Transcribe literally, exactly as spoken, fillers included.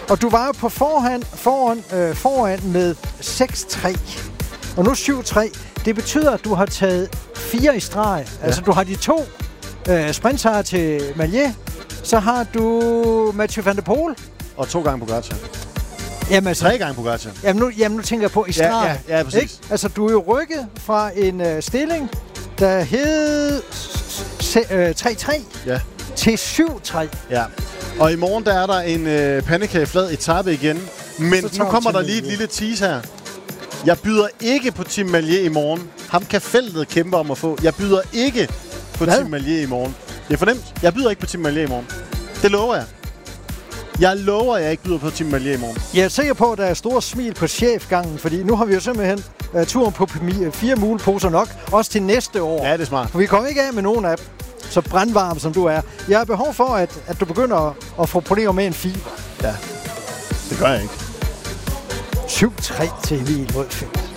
Og du var jo på forhånd, foran, øh, foran med seks tre. Og nu syv tre. Det betyder, at du har taget fire i streg. Ja. Altså, du har de to øh, sprintsejre til Maillet. Så har du Mathieu van der Poel. Og to gange Pogacar. Jamen, altså, Tre gange Pogacar. Jamen nu, jamen, nu tænker jeg på i streg. Ja, ja, ja, præcis. Ikke? Altså, du er jo rykket fra en øh, stilling, der hed øh, tre tre ja. til syv tre. Ja. Og i morgen, der er der en øh, pandekageflad etape igen. Men nu kommer der lige et lille tease her. Jeg byder ikke på Tim Maillet i morgen. Ham kan feltet kæmpe om at få. Jeg byder ikke på Hvad? Tim Maillet i morgen. Det er fornemt. Jeg byder ikke på Tim Maillet i morgen. Det lover jeg. Jeg lover, at jeg ikke byder på Tim Maillet i morgen. Jeg er sikker på, at der er store smil på chefgangen, fordi nu har vi jo simpelthen uh, turen på fire muleposer nok, også til næste år. Ja, det er smart. For vi kommer ikke af med nogen af dem, så brandvarm som du er. Jeg har behov for, at, at du begynder at, at få problemer med en fiber. Ja, det gør jeg ikke. syv tre til Emil Rødfeldt.